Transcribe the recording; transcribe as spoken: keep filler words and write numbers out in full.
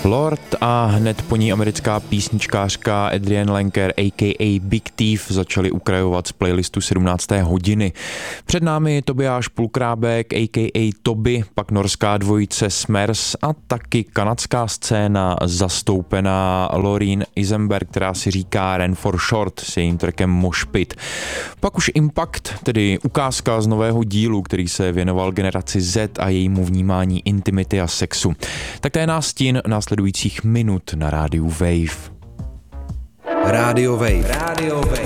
Lord a hned po ní americká písničkářka Adrienne Lenker a k a. Big Thief začali ukrajovat z playlistu sedmnácté hodiny. Před námi Tobiáš Pulkrábek a k a. Toby, pak norská dvojice Smers a taky kanadská scéna zastoupená Loreen Isenberg, která si říká Ran for Short s jejím trackem Mosh Pit. Pak už Impact, tedy ukázka z nového dílu, který se věnoval generaci Z a jejímu vnímání intimity a sexu. Tak to je nástin následujících minut na rádiu Wave. Rádio Wave. Rádio Wave.